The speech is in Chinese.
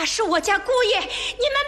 他是我家姑爷，你们